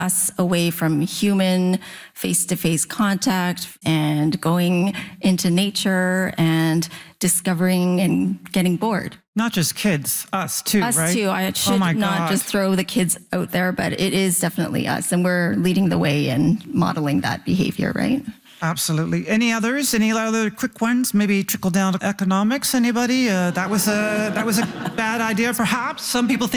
us away from human face-to-face contact and going into nature and discovering and getting bored. Not just kids, us too, right? Us too. I should not just throw the kids out there, but it is definitely us. And we're leading the way and modeling that behavior, right? Absolutely. Any others? Any other quick ones? Maybe trickle down to economics? Anybody? That was a bad idea, perhaps. Some people think